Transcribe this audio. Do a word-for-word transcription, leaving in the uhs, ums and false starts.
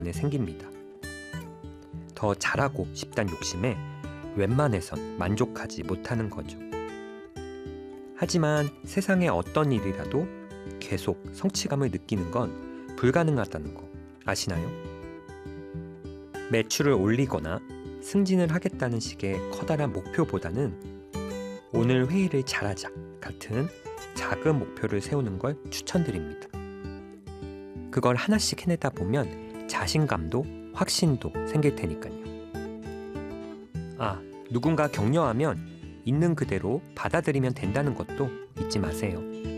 생깁니다. 더 잘하고 싶단 욕심에 웬만해선 만족하지 못하는 거죠. 하지만 세상의 어떤 일이라도 계속 성취감을 느끼는 건 불가능하다는 거 아시나요? 매출을 올리거나 승진을 하겠다는 식의 커다란 목표보다는 오늘 회의를 잘하자 같은 작은 목표를 세우는 걸 추천드립니다. 그걸 하나씩 해내다 보면 자신감도 확신도 생길 테니까요. 아, 누군가 격려하면 있는 그대로 받아들이면 된다는 것도 잊지 마세요.